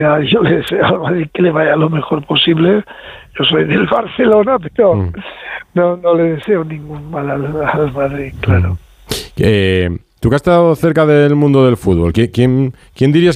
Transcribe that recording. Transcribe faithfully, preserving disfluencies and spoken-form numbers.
yo le deseo al Madrid que le vaya lo mejor posible. Yo soy del Barcelona, pero mm. no, no le deseo ningún mal al, al Madrid, claro. Mm. Eh, tú que has estado cerca del mundo del fútbol, ¿quién, quién, quién dirías